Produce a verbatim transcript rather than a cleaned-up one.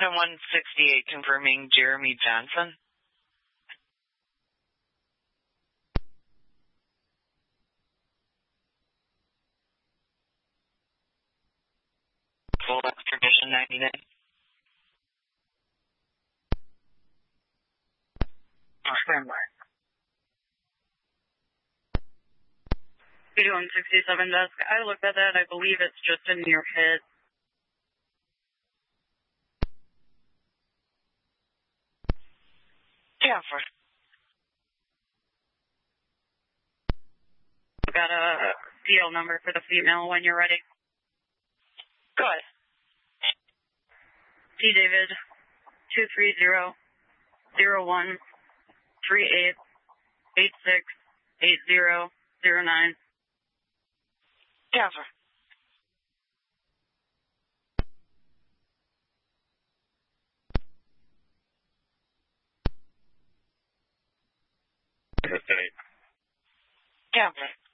Houston one sixty-eight confirming Jeremy Johnson. Full extradition ninety-nine. Stand by. one sixty-seven desk. I looked at that. I believe it's just in your head. Yeah, for. Got a D L number for the female when you're ready. Go ahead. T. David, two three zero zero one three eight eight six eight zero zero nine. Yeah, sir. Yeah, sir.